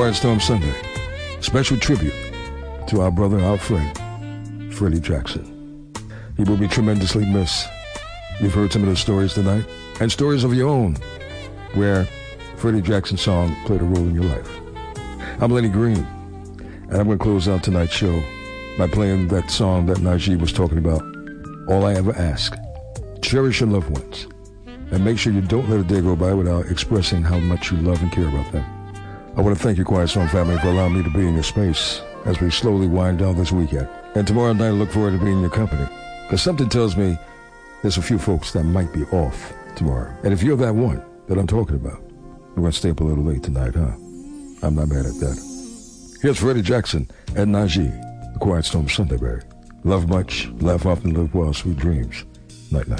Quiet Storm Sunday. Special tribute to our brother, our friend, Freddie Jackson. He will be tremendously missed. You've heard some of those stories tonight, and stories of your own, where Freddie Jackson's song played a role in your life. I'm Lenny Green, and I'm going to close out tonight's show by playing that song that Najee was talking about, All I Ever Ask. Cherish your loved ones, and make sure you don't let a day go by without expressing how much you love and care about them. I want to thank you, Quiet Storm family, for allowing me to be in your space as we slowly wind down this weekend. And tomorrow night, I look forward to being in your company, because something tells me there's a few folks that might be off tomorrow. And if you're that one that I'm talking about, we're going to stay up a little late tonight, huh? I'm not mad at that. Here's Freddie Jackson and Najee, the Quiet Storm Sunday, baby. Love much, laugh often, live well, sweet dreams. Night, night.